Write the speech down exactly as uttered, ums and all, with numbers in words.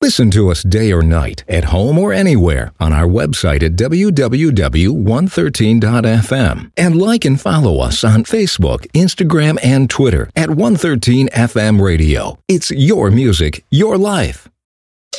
Listen to us day or night, at home or anywhere, on our website at w w w dot one thirteen dot f m. And like and follow us on Facebook, Instagram, and Twitter at one thirteen F M Radio. It's your music, your life.